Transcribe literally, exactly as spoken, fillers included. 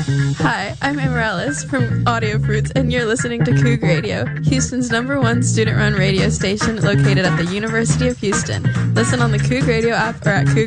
Hi, I'm Amaryllis from Audio Fruits, and you're listening to Coug Radio, Houston's number one student-run radio station located at the University of Houston. Listen on the Coug Radio app or at coug